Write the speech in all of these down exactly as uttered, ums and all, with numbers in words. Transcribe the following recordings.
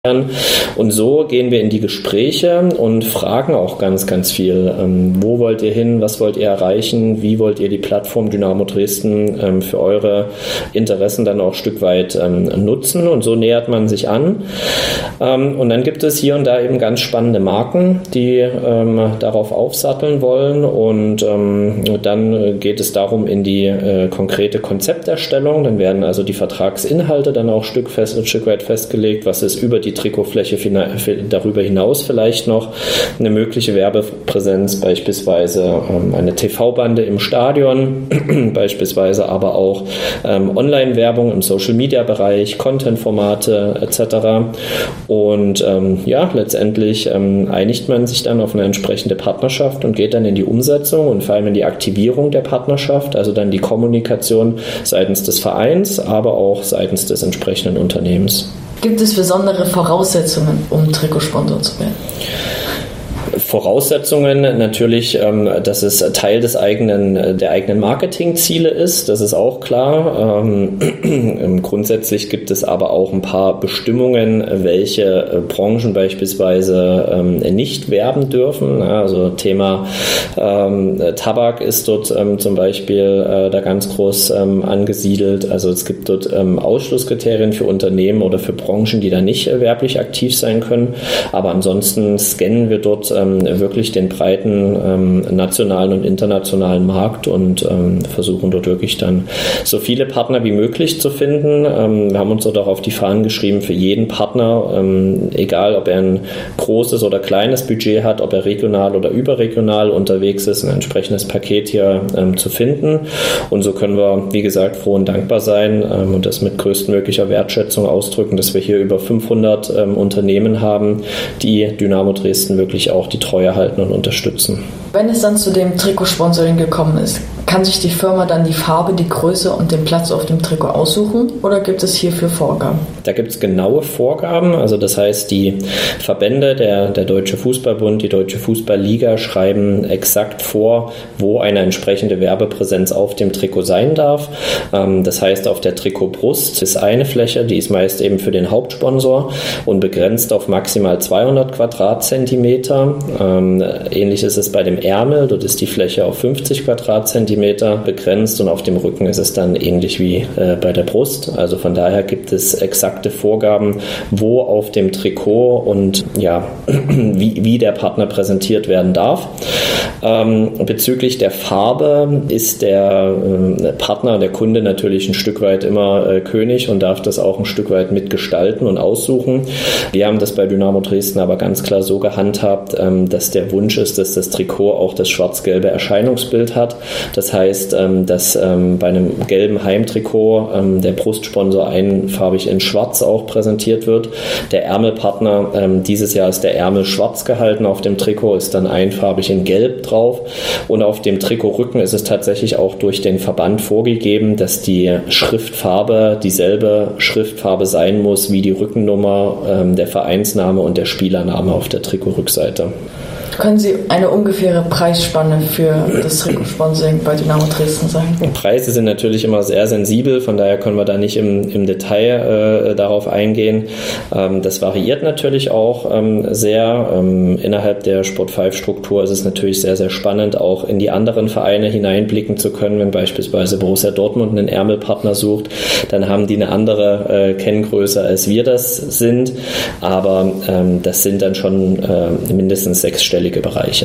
Und so gehen wir in die Gespräche und fragen auch ganz, ganz viel. Ähm, wo wollt ihr hin? Was wollt ihr erreichen? Wie wollt ihr die Plattform Dynamo Dresden ähm, für eure Interessen dann auch ein Stück weit ähm, nutzen? Und so nähert man sich an. Ähm, und dann gibt es hier und da eben ganz spannende Marken, die ähm, darauf aufsatteln wollen. Und ähm, dann geht es darum in die äh, konkrete Konzepterstellung. Dann werden also die Vertragsinhalte dann auch ein Stück, fest, ein Stück weit festgelegt, was ist über die Trikotfläche darüber hinaus vielleicht noch eine mögliche Werbepräsenz, beispielsweise ähm, eine T V-Bande im Stadion, beispielsweise aber auch ähm, Online-Werbung im Social-Media-Bereich, Content-Formate et cetera. Und ähm, ja, letztendlich ähm, einigt man sich dann auf eine entsprechende Partnerschaft und geht dann in die Umsetzung und vor allem in die Aktivierung der Partnerschaft, also dann die Kommunikation seitens des Vereins, aber auch seitens des entsprechenden Unternehmens. Gibt es besondere Voraussetzungen, um Trikotsponsor zu werden? Voraussetzungen natürlich, ähm, dass es Teil des eigenen, der eigenen Marketingziele ist, das ist auch klar. Ähm, grundsätzlich gibt es aber auch ein paar Bestimmungen, welche Branchen beispielsweise ähm, nicht werben dürfen. Also Thema ähm, Tabak ist dort ähm, zum Beispiel äh, da ganz groß ähm, angesiedelt. Also es gibt dort ähm, Ausschlusskriterien für Unternehmen oder für Branchen, die da nicht äh, werblich aktiv sein können. Aber ansonsten scannen wir dort ähm, wirklich den breiten ähm, nationalen und internationalen Markt und ähm, versuchen dort wirklich dann so viele Partner wie möglich zu finden. Ähm, wir haben uns dort auch auf die Fahnen geschrieben, für jeden Partner, ähm, egal ob er ein großes oder kleines Budget hat, ob er regional oder überregional unterwegs ist, ein entsprechendes Paket hier ähm, zu finden. Und so können wir, wie gesagt, froh und dankbar sein ähm, und das mit größtmöglicher Wertschätzung ausdrücken, dass wir hier über fünfhundert ähm, Unternehmen haben, die Dynamo Dresden wirklich auch die Treue halten und unterstützen. Wenn es dann zu dem Trikotsponsoring gekommen ist, kann sich die Firma dann die Farbe, die Größe und den Platz auf dem Trikot aussuchen oder gibt es hierfür Vorgaben? Da gibt es genaue Vorgaben, also das heißt, die Verbände, der, der Deutsche Fußballbund, die Deutsche Fußballliga schreiben exakt vor, wo eine entsprechende Werbepräsenz auf dem Trikot sein darf. Ähm, das heißt, auf der Trikotbrust ist eine Fläche, die ist meist eben für den Hauptsponsor und begrenzt auf maximal zweihundert Quadratzentimeter. Ähm, ähnlich ist es bei dem Ärmel, dort ist die Fläche auf fünfzig Quadratzentimeter begrenzt und auf dem Rücken ist es dann ähnlich wie äh, bei der Brust. Also von daher gibt es exakte Vorgaben, wo auf dem Trikot und ja, wie, wie der Partner präsentiert werden darf. Ähm, bezüglich der Farbe ist der äh, Partner, der Kunde natürlich ein Stück weit immer äh, König und darf das auch ein Stück weit mitgestalten und aussuchen. Wir haben das bei Dynamo Dresden aber ganz klar so gehandhabt, ähm, dass der Wunsch ist, dass das Trikot auch das schwarz-gelbe Erscheinungsbild hat. Das heißt, ähm, dass ähm, bei einem gelben Heimtrikot ähm, der Brustsponsor einfarbig in schwarz auch präsentiert wird. Der Ärmelpartner, ähm, dieses Jahr ist der Ärmel schwarz gehalten auf dem Trikot, ist dann einfarbig in gelb drauf und auf dem Trikotrücken ist es tatsächlich auch durch den Verband vorgegeben, dass die Schriftfarbe dieselbe Schriftfarbe sein muss wie die Rückennummer, ähm, der Vereinsname und der Spielername auf der Trikotrückseite. Können Sie eine ungefähre Preisspanne für das Trikotsponsoring bei Dynamo Dresden sagen? Preise sind natürlich immer sehr sensibel, von daher können wir da nicht im, im Detail äh, darauf eingehen. Ähm, das variiert natürlich auch ähm, sehr. Ähm, innerhalb der Sport fünf Struktur ist es natürlich sehr, sehr spannend, auch in die anderen Vereine hineinblicken zu können. Wenn beispielsweise Borussia Dortmund einen Ärmelpartner sucht, dann haben die eine andere äh, Kenngröße, als wir das sind. Aber ähm, das sind dann schon äh, mindestens sechsstellige Bereiche.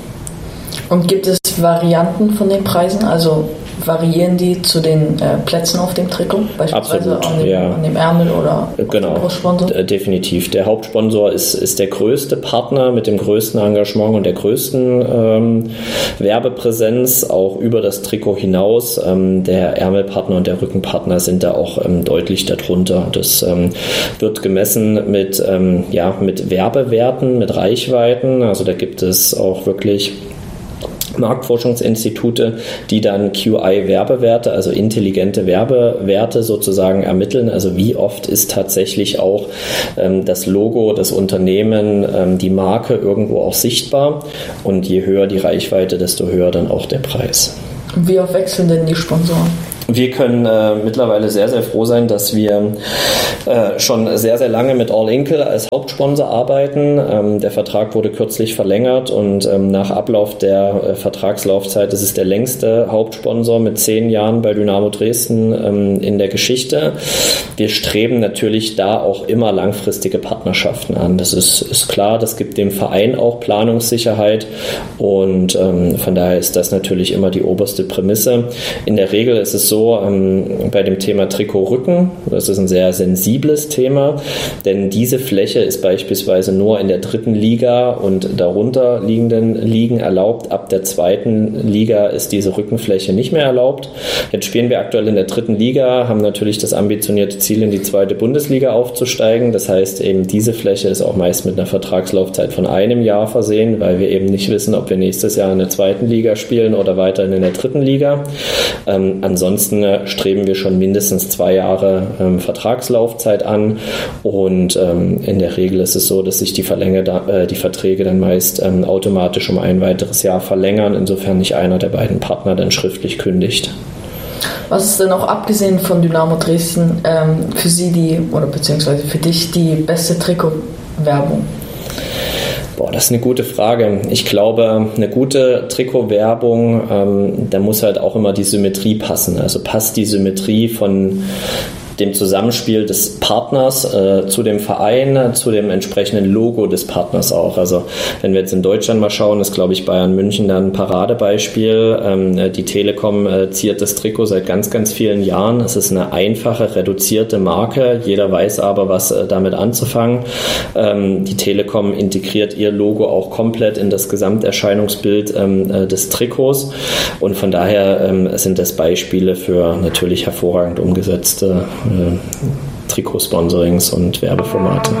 Und gibt es Varianten von den Preisen? Also variieren die zu den äh, Plätzen auf dem Trikot? Beispielsweise Absolut, an dem, ja. an dem Ärmel oder genau, dem Brustsponsor? D- definitiv. Der Hauptsponsor ist, ist der größte Partner mit dem größten Engagement und der größten ähm, Werbepräsenz, auch über das Trikot hinaus. Ähm, der Ärmelpartner und der Rückenpartner sind da auch ähm, deutlich darunter. Das ähm, wird gemessen mit, ähm, ja, mit Werbewerten, mit Reichweiten. Also da gibt es auch wirklich Marktforschungsinstitute, die dann Q I-Werbewerte, also intelligente Werbewerte sozusagen ermitteln. Also wie oft ist tatsächlich auch ähm, das Logo, das Unternehmen, ähm, die Marke irgendwo auch sichtbar. Und je höher die Reichweite, desto höher dann auch der Preis. Wie oft wechseln denn die Sponsoren? Wir können äh, mittlerweile sehr, sehr froh sein, dass wir äh, schon sehr, sehr lange mit All Inkle als Hauptsponsor arbeiten. Ähm, der Vertrag wurde kürzlich verlängert und ähm, nach Ablauf der äh, Vertragslaufzeit ist es der längste Hauptsponsor mit zehn Jahren bei Dynamo Dresden ähm, in der Geschichte. Wir streben natürlich da auch immer langfristige Partnerschaften an. Das ist, ist klar, das gibt dem Verein auch Planungssicherheit und ähm, von daher ist das natürlich immer die oberste Prämisse. In der Regel ist es so, ähm, bei dem Thema Trikotrücken, das ist ein sehr sensibles Thema, denn diese Fläche ist beispielsweise nur in der dritten Liga und darunter liegenden Ligen erlaubt. Ab der zweiten Liga ist diese Rückenfläche nicht mehr erlaubt. Jetzt spielen wir aktuell in der dritten Liga, haben natürlich das ambitionierte Ziel, in die zweite Bundesliga aufzusteigen. Das heißt, eben diese Fläche ist auch meist mit einer Vertragslaufzeit von einem Jahr versehen, weil wir eben nicht wissen, ob wir nächstes Jahr in der zweiten Liga spielen oder weiterhin in der dritten Liga. Ähm, ansonsten streben wir schon mindestens zwei Jahre ähm, Vertragslaufzeit an und ähm, in der Regel ist es so, dass sich die, Verlänge da, äh, die Verträge dann meist ähm, automatisch um ein weiteres Jahr verlängern, insofern nicht einer der beiden Partner dann schriftlich kündigt. Was ist denn auch abgesehen von Dynamo Dresden ähm, für Sie die, oder beziehungsweise für dich die beste Trikotwerbung? Boah, das ist eine gute Frage. Ich glaube, eine gute Trikotwerbung, ähm, da muss halt auch immer die Symmetrie passen. Also passt die Symmetrie von dem Zusammenspiel des Partners äh, zu dem Verein, zu dem entsprechenden Logo des Partners auch. Also wenn wir jetzt in Deutschland mal schauen, ist, glaube ich, Bayern München dann ein Paradebeispiel. Ähm, die Telekom äh, ziert das Trikot seit ganz, ganz vielen Jahren. Es ist eine einfache, reduzierte Marke. Jeder weiß aber, was äh, damit anzufangen. Ähm, die Telekom integriert ihr Logo auch komplett in das Gesamterscheinungsbild ähm, äh, des Trikots. Und von daher ähm, sind das Beispiele für natürlich hervorragend umgesetzte Äh, Trikotsponsorings und Werbeformate.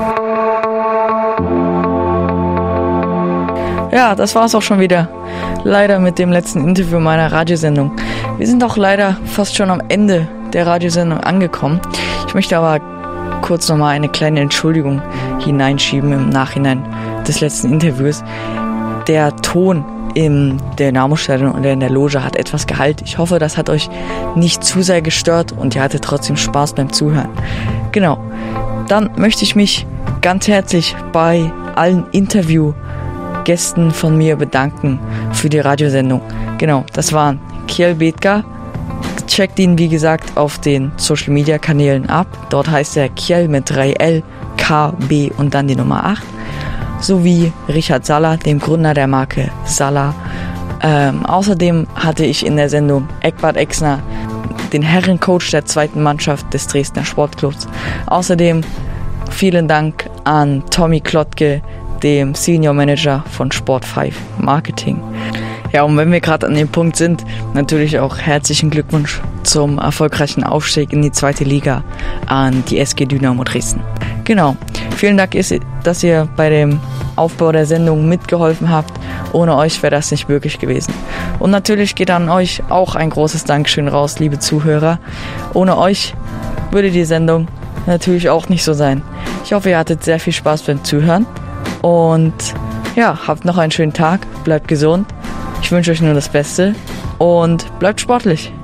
Ja, das war es auch schon wieder. Leider mit dem letzten Interview meiner Radiosendung. Wir sind auch leider fast schon am Ende der Radiosendung angekommen. Ich möchte aber kurz nochmal eine kleine Entschuldigung hineinschieben im Nachhinein des letzten Interviews. Der Ton im Dynamo-Stadion oder in der Loge hat etwas Gehalt. Ich hoffe, das hat euch nicht zu sehr gestört und ihr hattet trotzdem Spaß beim Zuhören. Genau. Dann möchte ich mich ganz herzlich bei allen Interviewgästen von mir bedanken für die Radiosendung. Genau, das waren Kjell Bethke. Checkt ihn, wie gesagt, auf den Social-Media-Kanälen ab. Dort heißt er Kjell mit drei L, K, B und dann die Nummer acht. Sowie Richard Saller, dem Gründer der Marke Saller. Ähm, außerdem hatte ich in der Sendung Eckbart Exner, den Herrencoach der zweiten Mannschaft des Dresdner Sportclubs. Außerdem vielen Dank an Tommy Klottke, dem Senior Manager von Sport fünf Marketing. Ja, und wenn wir gerade an dem Punkt sind, natürlich auch herzlichen Glückwunsch zum erfolgreichen Aufstieg in die zweite Liga an die S G Dynamo Dresden. Genau, vielen Dank, dass ihr bei dem Aufbau der Sendung mitgeholfen habt. Ohne euch wäre das nicht möglich gewesen. Und natürlich geht an euch auch ein großes Dankeschön raus, liebe Zuhörer. Ohne euch würde die Sendung natürlich auch nicht so sein. Ich hoffe, ihr hattet sehr viel Spaß beim Zuhören. Und ja, habt noch einen schönen Tag, bleibt gesund. Ich wünsche euch nur das Beste und bleibt sportlich.